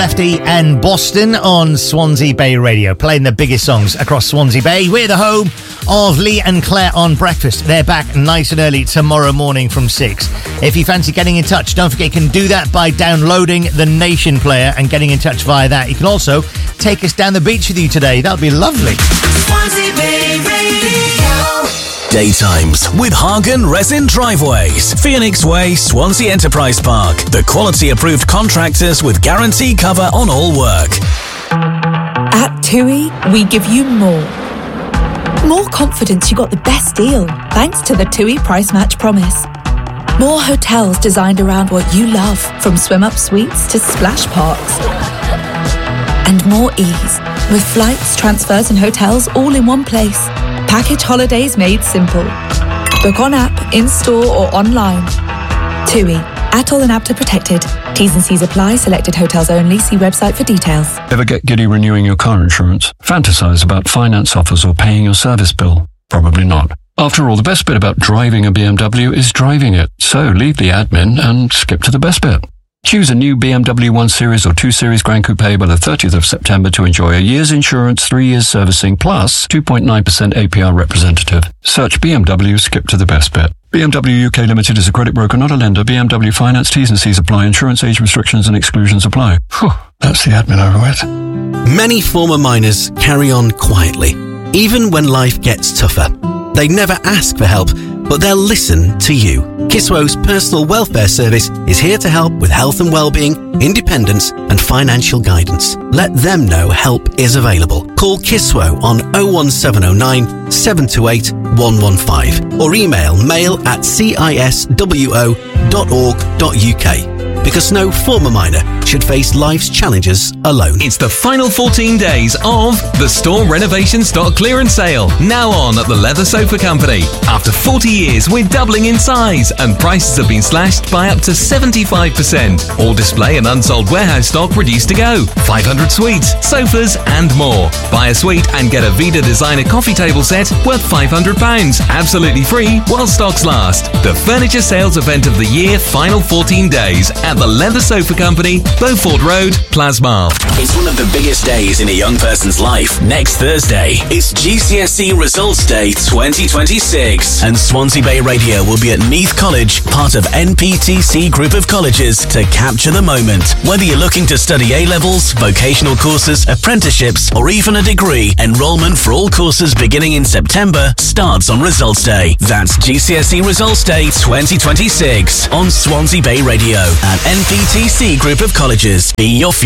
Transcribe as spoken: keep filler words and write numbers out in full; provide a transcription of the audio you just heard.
Lefty and Boston on Swansea Bay Radio, playing the biggest songs across Swansea Bay. We're the home of Lee and Claire on Breakfast. They're back nice and early tomorrow morning from six. If you fancy getting in touch, don't forget you can do that by downloading the Nation player and getting in touch via that. You can also take us down the beach with you today. That would be lovely. Swansea Bay Radio. Daytimes with Hagen Resin Driveways, Phoenix Way, Swansea Enterprise Park. The quality approved contractors with guarantee cover on all work. At TUI, we give you more. More confidence you got the best deal thanks to the TUI Price Match Promise. More hotels designed around what you love, from swim-up suites to splash parks. And more ease with flights, transfers and hotels all in one place. Package holidays made simple. Book on app, in-store or online. TUI. Atoll and APTA protected. T's and C's apply. Selected hotels only. See website for details. Ever get giddy renewing your car insurance? Fantasize about finance offers or paying your service bill? Probably not. After all, the best bit about driving a B M W is driving it. So leave the admin and skip to the best bit. Choose a new B M W one Series or two Series Grand Coupe by the thirtieth of September to enjoy a year's insurance, three years servicing, plus two point nine percent A P R representative. Search B M W, skip to the best bit. B M W U K Limited is a credit broker, not a lender. B M W Finance, T's and C's apply. Insurance age restrictions and exclusions apply. Whew, that's the admin over with. Many former miners carry on quietly, even when life gets tougher. They never ask for help, but they'll listen to you. Kiswo's personal welfare service is here to help with health and well-being, independence and financial guidance. Let them know help is available. Call Kiswo on oh one seven oh nine, seven two eight, one one five or email mail at ciswo dot org dot uk. Because no former miner should face life's challenges alone. It's the final fourteen days of the Store Renovation Stock Clearance Sale, now on at the Leather Sofa Company. After forty years, we're doubling in size and prices have been slashed by up to seventy-five percent. All display and unsold warehouse stock reduced to go. five hundred suites, sofas and more. Buy a suite and get a Vida Designer coffee table set worth five hundred pounds, absolutely free while stocks last. The furniture sales event of the year, final fourteen days at the Leather Sofa Company, Beaufort Road, Plasmar. It's one of the biggest days in a young person's life. Next Thursday, it's G C S E Results Day twenty twenty-six. And Swansea Bay Radio will be at Neath College, part of N P T C Group of Colleges, to capture the moment. Whether you're looking to study A-levels, vocational courses, apprenticeships, or even a degree, enrolment for all courses beginning in September starts on Results Day. That's G C S E Results Day twenty twenty-six on Swansea Bay Radio and N P T C Group of Colleges. Be your